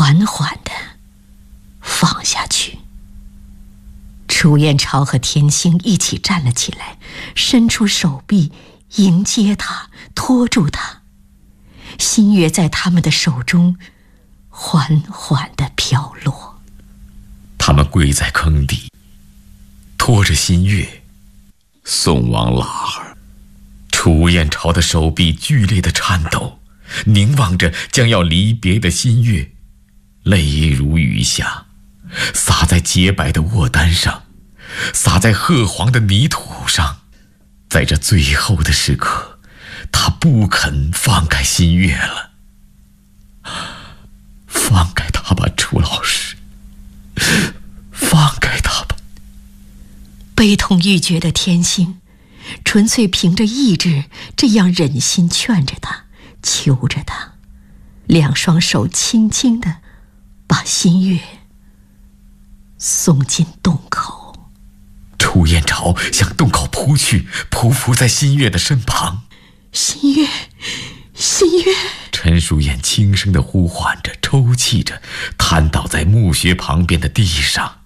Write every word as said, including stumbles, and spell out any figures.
缓缓地放下去。楚燕朝和天星一起站了起来，伸出手臂迎接他，拖住他。新月在他们的手中缓缓地飘落。 他们跪在坑底，拖着新月送往喇儿。楚燕朝的手臂剧烈的颤抖，凝望着将要离别的新月，泪如雨下，洒在洁白的卧单上，洒在褐黄的泥土上。在这最后的时刻，他不肯放开新月了。放开他吧，楚老师，放开他吧。 悲痛欲绝的天星纯粹凭着意志这样忍心劝着他，求着他，两双手轻轻地把新月送进洞口。 楚燕朝向洞口扑去，匍匐在新月的身旁。 新月，新月！ 陈淑燕轻声地呼唤着，抽泣着，瘫倒在墓穴旁边的地上。